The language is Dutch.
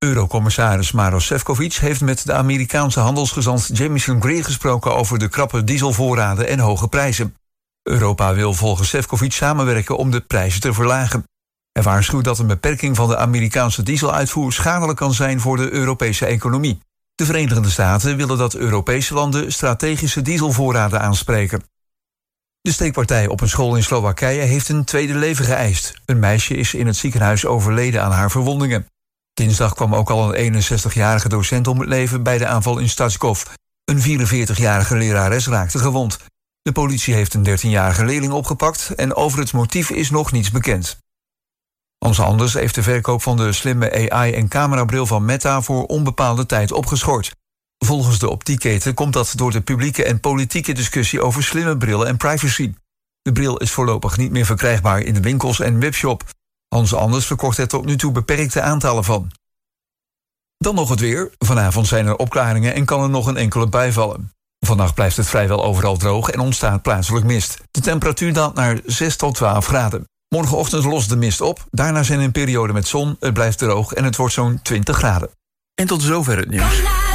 Eurocommissaris Maroš Šefčovič heeft met de Amerikaanse handelsgezant Jamieson Greer gesproken over de krappe dieselvoorraden en hoge prijzen. Europa wil volgens Šefčovič samenwerken om de prijzen te verlagen. Hij waarschuwt dat een beperking van de Amerikaanse dieseluitvoer schadelijk kan zijn voor de Europese economie. De Verenigde Staten willen dat Europese landen strategische dieselvoorraden aanspreken. De steekpartij op een school in Slowakije heeft een tweede leven geëist. Een meisje is in het ziekenhuis overleden aan haar verwondingen. Dinsdag kwam ook al een 61-jarige docent om het leven bij de aanval in Stazkov. Een 44-jarige lerares raakte gewond. De politie heeft een 13-jarige leerling opgepakt en over het motief is nog niets bekend. Hans Anders heeft de verkoop van de slimme AI- en camerabril van Meta voor onbepaalde tijd opgeschort. Volgens de optiekketen komt dat door de publieke en politieke discussie over slimme brillen en privacy. De bril is voorlopig niet meer verkrijgbaar in de winkels en webshop. Hans Anders verkocht er tot nu toe beperkte aantallen van. Dan nog het weer. Vanavond zijn er opklaringen en kan er nog een enkele bui vallen. Vannacht blijft het vrijwel overal droog en ontstaat plaatselijk mist. De temperatuur daalt naar 6 tot 12 graden. Morgenochtend lost de mist op. Daarna zijn er een periode met zon, het blijft droog en het wordt zo'n 20 graden. En tot zover het nieuws.